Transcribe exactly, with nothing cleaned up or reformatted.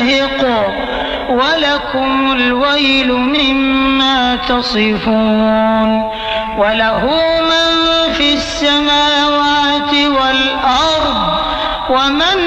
شاهق ولكم الويل مما تصفون وله من في السماوات والأرض ومن